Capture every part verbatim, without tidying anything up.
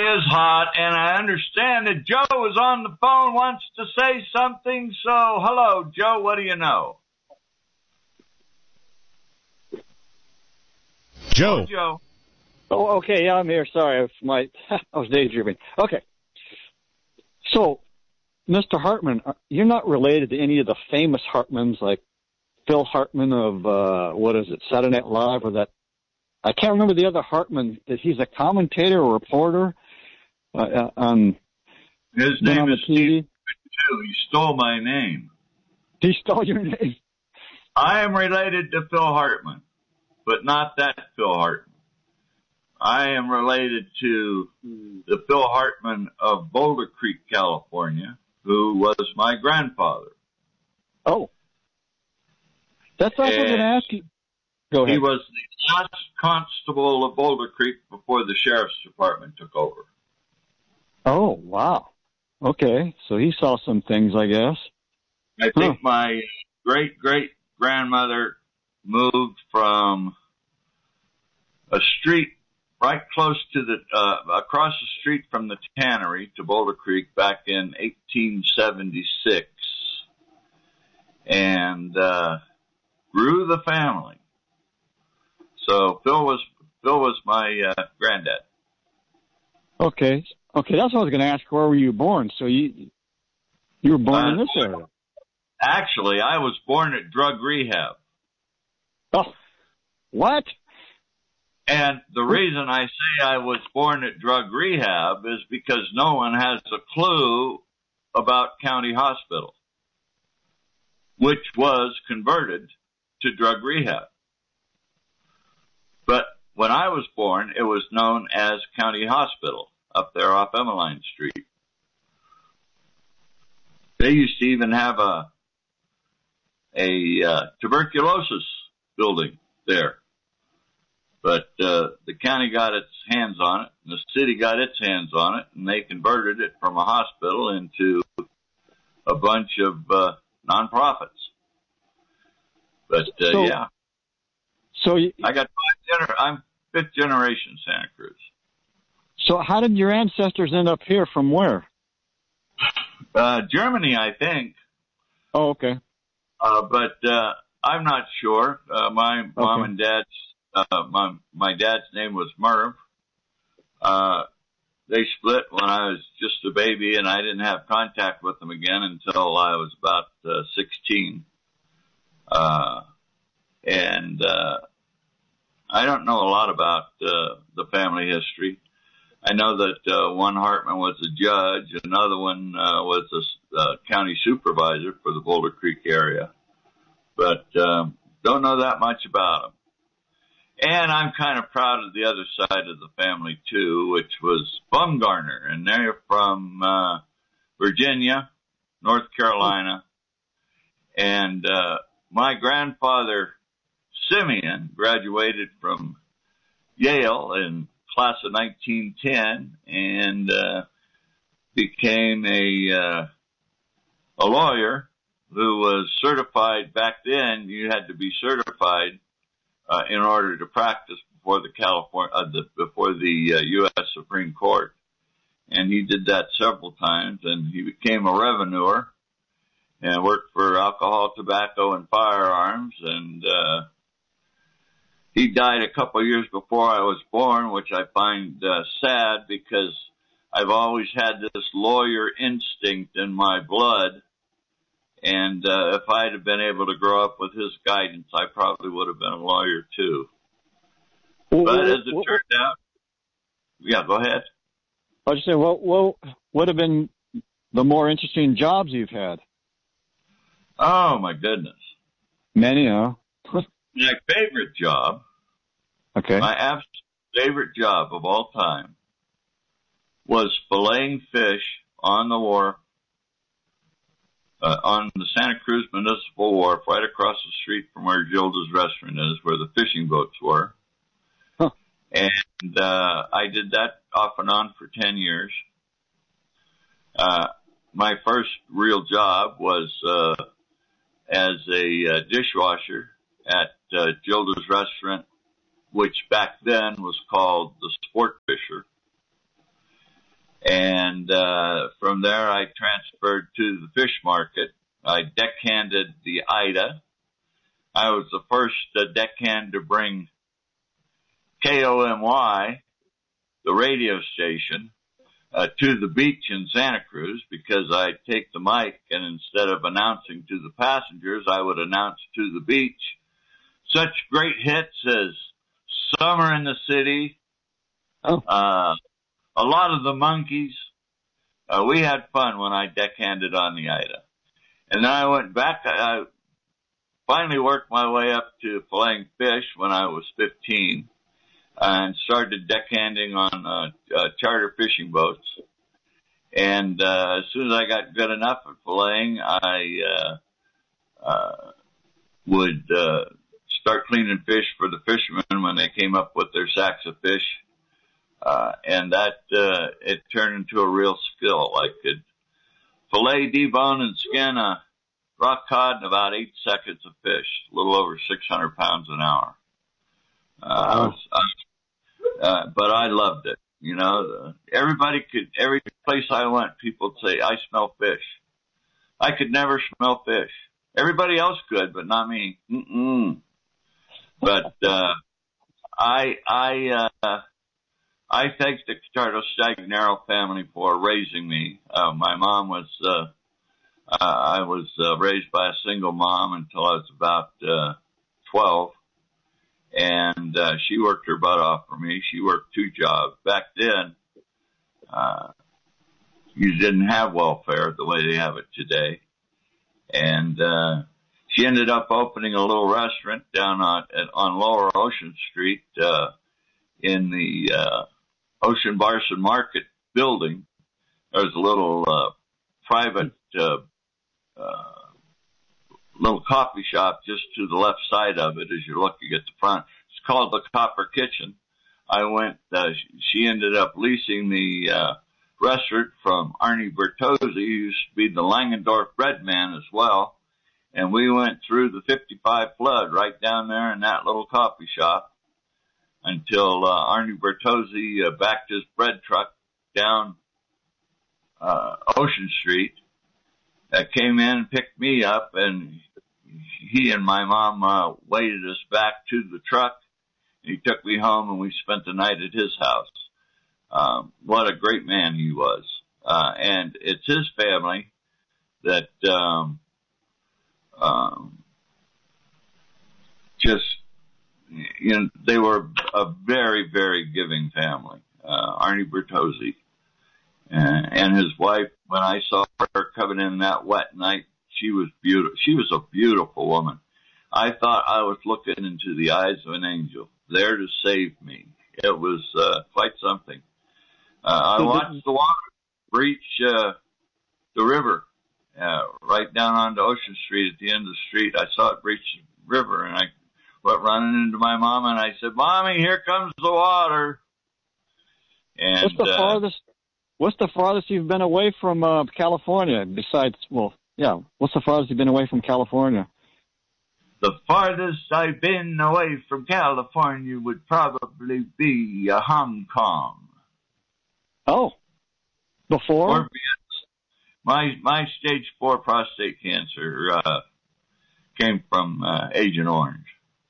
is hot, and I understand that Joe is on the phone, wants to say something. So, hello, Joe. What do you know? Joe. Oh, Joe. Oh, okay. Yeah, I'm here. Sorry, I, my, I was daydreaming. Okay. So, Mister Hartman, you're not related to any of the famous Hartmans, like Phil Hartman of, uh, what is it, Saturday Night Live, or that, I can't remember the other Hartman, that he's a commentator or reporter uh, on, His name on is the T V. Steve. He stole my name. He stole your name. I am related to Phil Hartman, but not that Phil Hartman. I am related to the Phil Hartman of Boulder Creek, California, who was my grandfather. Oh. That's what I was going to ask you. Go ahead. He was the last constable of Boulder Creek before the sheriff's department took over. Oh, wow. Okay. So he saw some things, I guess. I think huh. my great-great-grandmother moved from a street right close to the, uh, across the street from the tannery to Boulder Creek back in eighteen seventy-six. And, uh, grew the family. So Phil was, Phil was my, uh, granddad. Okay. Okay. That's what I was going to ask. Where were you born? So you, you were born uh, in this area. Actually, I was born at drug rehab. Oh, what? And the reason I say I was born at drug rehab is because no one has a clue about County Hospital, which was converted to drug rehab. But when I was born, it was known as County Hospital up there off Emmeline Street. They used to even have a a uh, tuberculosis building there. But uh, the county got its hands on it, and the city got its hands on it, and they converted it from a hospital into a bunch of uh, nonprofits. But uh, so, yeah, so you, I got five gener- I'm fifth generation Santa Cruz. So how did your ancestors end up here? From where? Uh, Germany, I think. Oh, okay. Uh, but uh, I'm not sure. Uh, my okay. mom and dad's. Uh, my, my dad's name was Merv. Uh, they split when I was just a baby, and I didn't have contact with them again until I was about uh, sixteen. Uh, and, uh, I don't know a lot about, uh, the family history. I know that, uh, one Hartman was a judge, another one, uh, was a uh, county supervisor for the Boulder Creek area. But, um, don't know that much about them. And I'm kind of proud of the other side of the family, too, which was Bumgarner. And they're from uh Virginia, North Carolina. And uh my grandfather, Simeon, graduated from Yale in class of nineteen ten and uh became a uh a lawyer who was certified. Back then, you had to be certified Uh, in order to practice before the California, uh, the, before the uh, U S Supreme Court. And he did that several times, and he became a revenuer and worked for alcohol, tobacco, and firearms. And, uh, he died a couple of years before I was born, which I find, uh, sad because I've always had this lawyer instinct in my blood. And uh, if I had been able to grow up with his guidance, I probably would have been a lawyer too. Well, but well, as it well, turned out, yeah, go ahead. I was just saying, what, what would have been the more interesting jobs you've had? Oh, my goodness. Many, huh? My favorite job, okay. my absolute favorite job of all time was filleting fish on the wharf, Uh, on the Santa Cruz Municipal Wharf, right across the street from where Gilda's restaurant is, where the fishing boats were. Huh. And, uh, I did that off and on for ten years. Uh, my first real job was, uh, as a uh, dishwasher at, uh, Gilda's restaurant, which back then was called the Sport Fisher. And uh, from there, I transferred to the fish market. I deckhanded the Ida. I was the first uh, deckhand to bring K O M Y, the radio station, uh, to the beach in Santa Cruz, because I'd take the mic and instead of announcing to the passengers, I would announce to the beach such great hits as Summer in the City, Oh. uh, a lot of the Monkees. Uh, we had fun when I deckhanded on the Ida. And then I went back. I finally worked my way up to filleting fish when I was fifteen and started deckhanding on uh, uh, charter fishing boats. And uh, as soon as I got good enough at filleting, I uh, uh, would uh, start cleaning fish for the fishermen when they came up with their sacks of fish. Uh, and that, uh, it turned into a real skill. I could fillet, debone, and skin a rock cod in about eight seconds of fish, a little over six hundred pounds an hour. Uh, I was, I, uh, but I loved it. You know, everybody could, every place I went, people would say, I smell fish. I could never smell fish. Everybody else could, but not me. Mm-mm. But, uh, I, I, uh, I thank the Catardo Stagnaro family for raising me. Uh, my mom was, uh, uh, I was, uh, raised by a single mom until I was about, uh, twelve. And, uh, she worked her butt off for me. She worked two jobs. Back then, uh, you didn't have welfare the way they have it today. And, uh, she ended up opening a little restaurant down on, on Lower Ocean Street, uh, in the, uh, Ocean Barson Market building. There was a little, uh, private, uh, uh, little coffee shop just to the left side of it as you're looking at the front. It's called the Copper Kitchen. I went, uh, she ended up leasing the, uh, restaurant from Arnie Bertozzi, who used to be the Langendorf bread man as well. And we went through the fifty-five flood right down there in that little coffee shop until, uh, Arnie Bertozzi, uh, backed his bread truck down, uh, Ocean Street. Uh, came in and picked me up, and he and my mom, uh, waited us back to the truck. He took me home and we spent the night at his house. Um, what a great man he was. Uh, and it's his family that, um, um, just, you know, they were a very, very giving family. Uh, Arnie Bertozzi. Uh, and his wife, when I saw her coming in that wet night, she was beautiful. She was a beautiful woman. I thought I was looking into the eyes of an angel, there to save me. It was, uh, quite something. Uh, I watched the water reach, uh, the river, uh, right down onto Ocean Street at the end of the street. I saw it reach the river, and I went running into my mom, and I said, Mommy, here comes the water. And, what's the uh, farthest, what's the farthest you've been away from, uh, California besides, well, yeah, what's the farthest you've been away from California? The farthest I've been away from California would probably be uh, Hong Kong. Oh, before? Or my my stage four prostate cancer uh, came from uh, Agent Orange.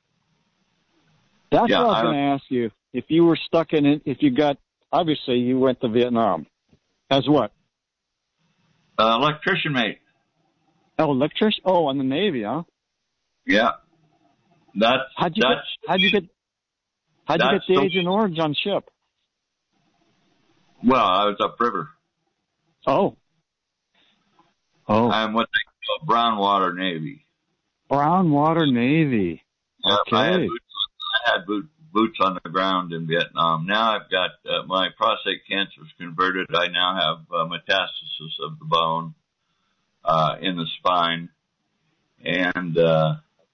That's yeah, what I was I, going to ask you. If you were stuck in it, if you got, obviously you went to Vietnam. As what? Uh, electrician mate. Oh, electrician? Oh, in the Navy, huh? Yeah. That's, how'd you that's, get, how'd you get, how'd you get the, the Agent Orange on ship? Well, I was upriver. Oh. Oh. I'm what they call brown water Navy. Brown water Navy. Yeah, okay. I had, boots, I had boot, boots on the ground in Vietnam. Now I've got, uh, my prostate cancer is converted. I now have uh, metastasis of the bone, uh, in the spine. And, uh,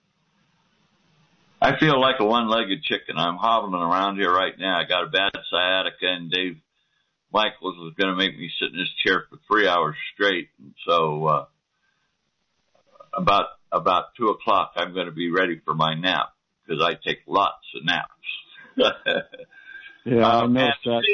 I feel like a one-legged chicken. I'm hobbling around here right now. I got a bad sciatica, and Dave Michaels was going to make me sit in his chair for three hours straight. And so, uh, about, about two o'clock, I'm going to be ready for my nap because I take lots of naps. Yeah, I um, noticed that.